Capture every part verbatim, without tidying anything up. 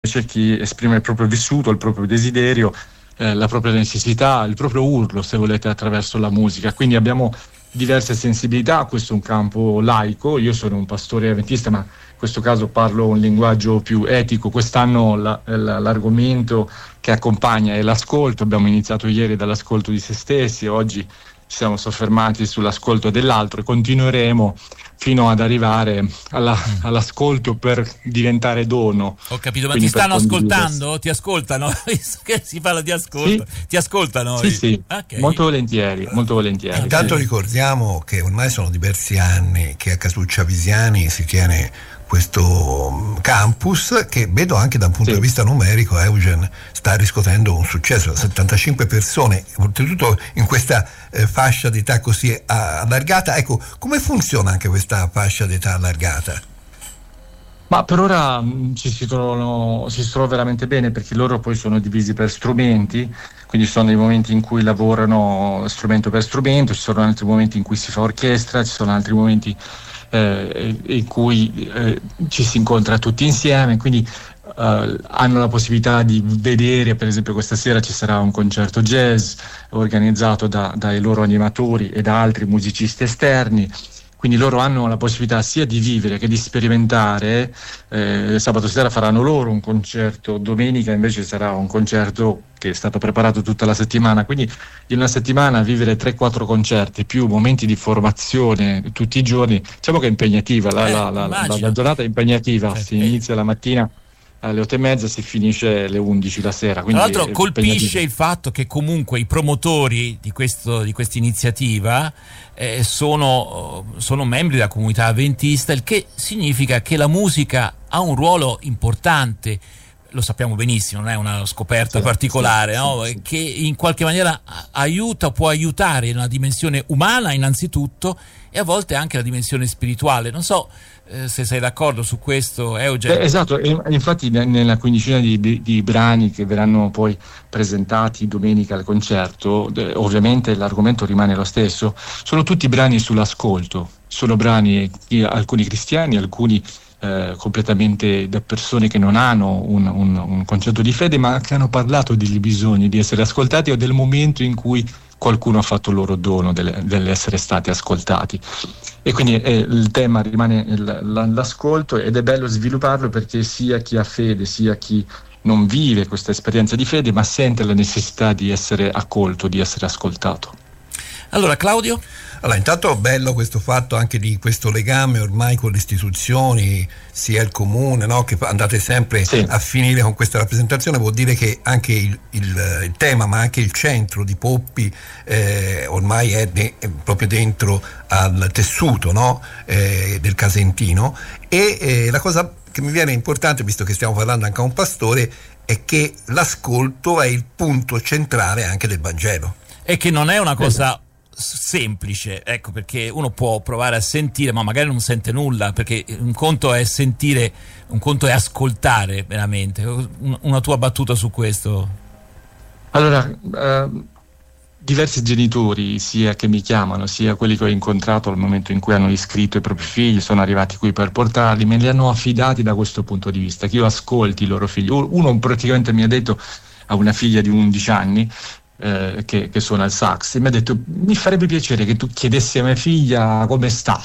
c'è chi esprime il proprio vissuto, il proprio desiderio, eh, la propria necessità, il proprio urlo, se volete, attraverso la musica. Quindi abbiamo diverse sensibilità. Questo è un campo laico, io sono un pastore avventista, ma in questo caso parlo un linguaggio più etico. Quest'anno la, la, l'argomento che accompagna è l'ascolto. Abbiamo iniziato ieri dall'ascolto di se stessi, oggi ci siamo soffermati sull'ascolto dell'altro e continueremo fino ad arrivare alla, all'ascolto per diventare dono. Ho capito, ma Quindi ti stanno condividere. ascoltando? Ti ascoltano? Che si parla di ascolto? Sì. Ti ascoltano? Sì, sì, Okay. molto volentieri, molto volentieri. Intanto sì. ricordiamo che ormai sono diversi anni che a Casuccia Visiani si tiene questo campus, che vedo anche da un punto Sì. di vista numerico Eugen sta riscuotendo un successo, settantacinque persone, oltretutto in questa eh, fascia d'età così allargata. Ecco, come funziona anche questa fascia d'età allargata? Ma per ora mh, ci si trovano, si trova veramente bene, perché loro poi sono divisi per strumenti, quindi ci sono dei momenti in cui lavorano strumento per strumento, ci sono altri momenti in cui si fa orchestra, ci sono altri momenti eh, in cui eh, ci si incontra tutti insieme, quindi eh, hanno la possibilità di vedere, per esempio questa sera ci sarà un concerto jazz organizzato da, dai loro animatori e da altri musicisti esterni. Quindi loro hanno la possibilità sia di vivere che di sperimentare. Eh, sabato sera faranno loro un concerto, domenica invece sarà un concerto che è stato preparato tutta la settimana. Quindi in una settimana vivere tre quattro concerti più momenti di formazione tutti i giorni, diciamo che è impegnativa, la, Eh, la, la, la, immagino. la giornata è impegnativa, Eh, si eh. inizia la mattina alle otto e mezza, si finisce alle undici la sera. Tra Quindi l'altro è colpisce impegnativo. il fatto che comunque i promotori di questo di questa iniziativa eh, sono, sono membri della comunità avventista, il che significa che la musica ha un ruolo importante. Lo sappiamo benissimo, non è una scoperta Sì, particolare, sì, no? sì, sì. Che in qualche maniera aiuta, può aiutare in una dimensione umana innanzitutto e a volte anche la dimensione spirituale. Non so eh, se sei d'accordo su questo, Eugen. Eh, esatto, e infatti ne- nella quindicina di, di- di brani che verranno poi presentati domenica al concerto, eh, ovviamente l'argomento rimane lo stesso, sono tutti brani sull'ascolto, sono brani eh, alcuni cristiani, alcuni eh, completamente da persone che non hanno un, un- un concetto di fede, ma che hanno parlato degli bisogni di essere ascoltati o del momento in cui qualcuno ha fatto il loro dono delle- dell'essere stati ascoltati. E quindi eh, il tema rimane il- la- l'ascolto, ed è bello svilupparlo perché sia chi ha fede sia chi non vive questa esperienza di fede ma sente la necessità di essere accolto, di essere ascoltato. Allora, Claudio? Allora, intanto bello questo fatto anche di questo legame ormai con le istituzioni, sia il comune, no? Che andate sempre Sì. a finire con questa rappresentazione. Vuol dire che anche il, il- il tema, ma anche il centro di Poppi eh, ormai è, de- è proprio dentro al tessuto, no? Eh, del Casentino. E eh, la cosa che mi viene importante, visto che stiamo parlando anche a un pastore, è che l'ascolto è il punto centrale anche del Vangelo. E che non è una cosa semplice, ecco, perché uno può provare a sentire ma magari non sente nulla, perché un conto è sentire, un conto è ascoltare veramente. Un- una tua battuta su questo? Allora, eh, diversi genitori, sia che mi chiamano, sia quelli che ho incontrato al momento in cui hanno iscritto i propri figli, sono arrivati qui per portarli, me li hanno affidati da questo punto di vista, che io ascolti i loro figli. Uno praticamente mi ha detto, a una figlia di undici anni, eh, che, che suona il sax, e mi ha detto: mi farebbe piacere che tu chiedessi a mia figlia come sta,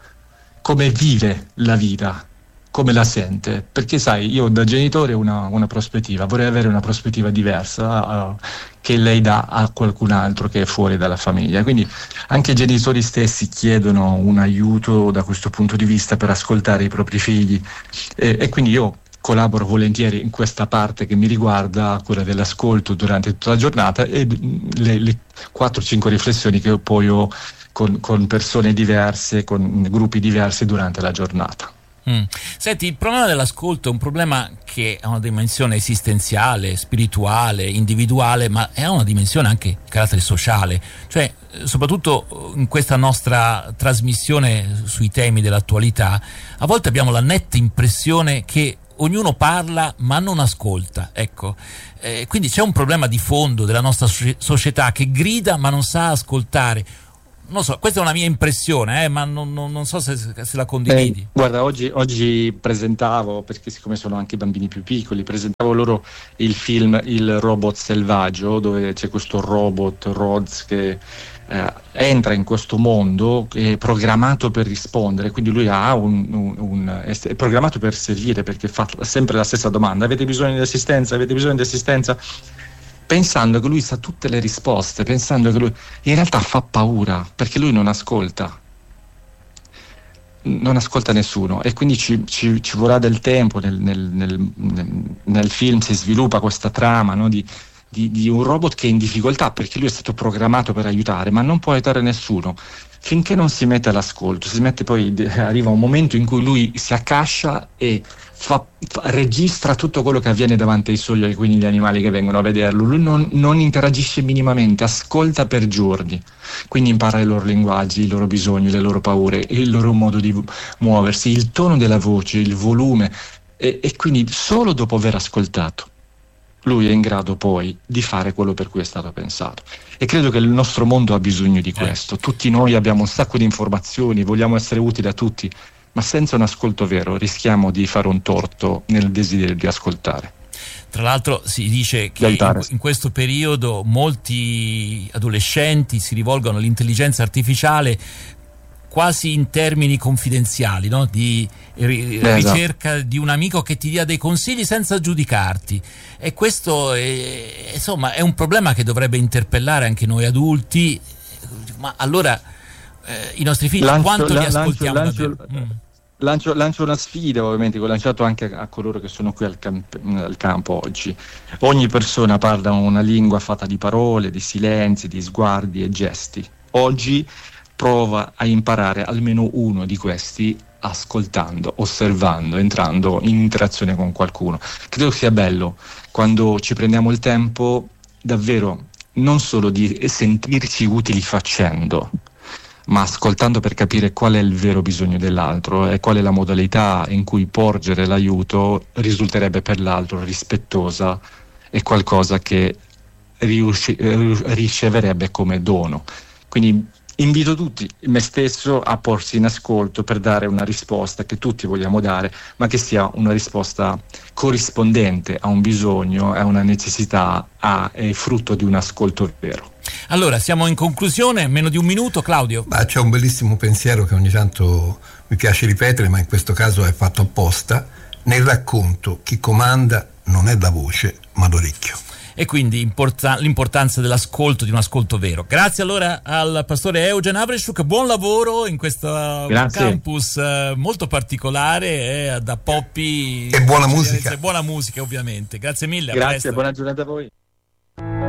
come vive la vita, come la sente, perché sai, io da genitore ho una, una prospettiva, vorrei avere una prospettiva diversa uh, che lei dà a qualcun altro che è fuori dalla famiglia. Quindi anche i genitori stessi chiedono un aiuto da questo punto di vista per ascoltare i propri figli, e, e quindi io collaboro volentieri in questa parte che mi riguarda, quella dell'ascolto durante tutta la giornata, e le, le quattro cinque riflessioni che poi ho con, con persone diverse, con gruppi diversi durante la giornata. Mm. Senti, il problema dell'ascolto è un problema che ha una dimensione esistenziale, spirituale, individuale, ma ha una dimensione anche di carattere sociale, cioè soprattutto in questa nostra trasmissione sui temi dell'attualità a volte abbiamo la netta impressione che ognuno parla ma non ascolta, ecco. Eh, quindi c'è un problema di fondo della nostra società che grida ma non sa ascoltare. non so, questa è una mia impressione, eh, ma non, non, non so se, se la condividi. Eh, guarda, oggi, oggi presentavo, perché siccome sono anche bambini più piccoli, presentavo loro il film Il robot selvaggio, dove c'è questo robot Rhodes che eh, entra in questo mondo, è programmato per rispondere, quindi lui ha un, un, un, è programmato per servire, perché fa sempre la stessa domanda: avete bisogno di assistenza? Avete bisogno di assistenza? Pensando che lui sa tutte le risposte, pensando che lui in realtà fa paura, perché lui non ascolta non ascolta nessuno, e quindi ci, ci, ci vorrà del tempo. Nel, nel, nel, nel film si sviluppa questa trama, no, di, di, di un robot che è in difficoltà, perché lui è stato programmato per aiutare, ma non può aiutare nessuno finché non si mette all'ascolto. Si mette poi arriva un momento in cui lui si accascia e fa, fa, registra tutto quello che avviene davanti ai suoi, e quindi gli animali che vengono a vederlo. Lui non, non interagisce minimamente, ascolta per giorni, quindi impara i loro linguaggi, i loro bisogni, le loro paure, il loro modo di muoversi, il tono della voce, il volume, e, e quindi solo dopo aver ascoltato lui è in grado poi di fare quello per cui è stato pensato. E credo che il nostro mondo ha bisogno di questo. Tutti noi abbiamo un sacco di informazioni, vogliamo essere utili a tutti, ma senza un ascolto vero rischiamo di fare un torto nel desiderio di ascoltare. Tra l'altro si dice che in, in questo periodo molti adolescenti si rivolgono all'intelligenza artificiale quasi in termini confidenziali, no? Di ri- eh, ricerca esatto. di un amico che ti dia dei consigli senza giudicarti, e questo è, insomma, è un problema che dovrebbe interpellare anche noi adulti. Ma allora eh, i nostri figli lancio, quanto la, li ascoltiamo? Lancio, lancio, mm. lancio, lancio una sfida, ovviamente, che ho lanciato anche a coloro che sono qui al, camp- al campo oggi. Ogni persona parla una lingua fatta di parole, di silenzi, di sguardi e gesti. Oggi prova a imparare almeno uno di questi ascoltando, osservando, entrando in interazione con qualcuno. Credo sia bello quando ci prendiamo il tempo davvero non solo di sentirci utili facendo, ma ascoltando per capire qual è il vero bisogno dell'altro e qual è la modalità in cui porgere l'aiuto risulterebbe per l'altro rispettosa e qualcosa che riusci- riceverebbe come dono. Quindi invito tutti, me stesso, a porsi in ascolto per dare una risposta che tutti vogliamo dare, ma che sia una risposta corrispondente a un bisogno, a una necessità, a, è frutto di un ascolto vero. Allora, siamo in conclusione, meno di un minuto, Claudio. Ma c'è un bellissimo pensiero che ogni tanto mi piace ripetere, ma in questo caso è fatto apposta. Nel racconto chi comanda non è la voce, ma l'orecchio. E quindi importa- l'importanza dell'ascolto, di un ascolto vero. Grazie allora al pastore Eugen Avreshchuk, buon lavoro in questo Grazie. campus eh, molto particolare, eh, da Poppi e buona musica. E buona musica ovviamente. Grazie mille. Grazie, buona giornata a voi.